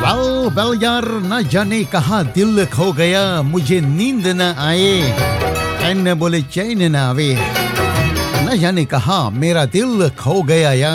Well यार, न जाने कहाँ दिल खो गया, मुझे नींद न आए, चैन बोले चैन न आवे, न जाने कहाँ मेरा दिल खो गया यार।